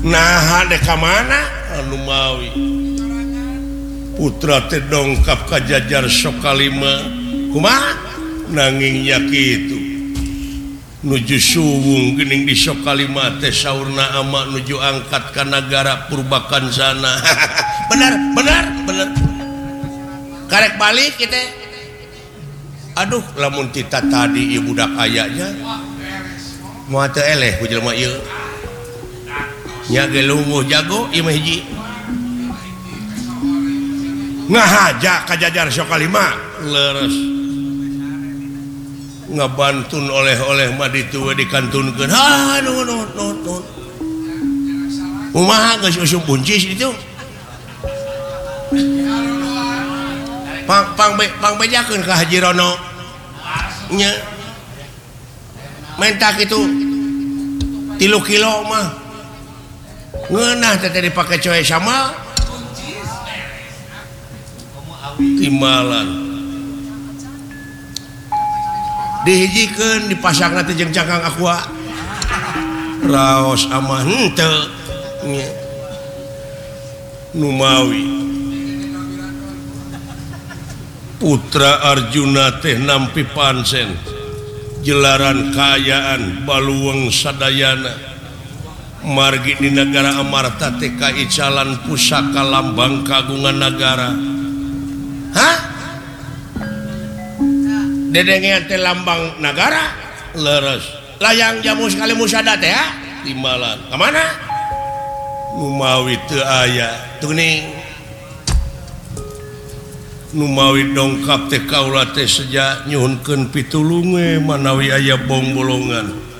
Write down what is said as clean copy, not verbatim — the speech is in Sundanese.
nah deka mana Anumawi putra teh dongkap ka jajar Sokalima kumaha nangingnya kitu nuju suwung geuning di Sokalima teh saurna ama nuju angkat ka nagara Purbakansana bener karek balik kita aduh lamun tita tadi ieu budak ayanya moal teu eleh ku jelema ieu nya ge lungguh jago ieu mah hiji ngahaja ka jajar Sokalima leres ngabantun oleh-oleh mah ditu we dikantunkeun nuhun kumaha geus usum buncis itu pang bejakeun ka Haji Rono nya mentak itu 3 kilo mah ngeunah teh dipake coe sama timbalan dihijikeun dipasangna teh jeung cangkang aqua raos amah henteu Numawi putra Arjuna teh nampi pansen jelaran kayaan baluweung sadayana margi di negara Amarta teh kaicalan pusaka lambang kagungan negara dedengean teh lambang negara leres layang jamu sekali musada teh timbalan ka mana Numawi teu aya tuning Numawi dongkap teh kaula teh seja nyuhunkeun pitulung manawi aya bong bolongan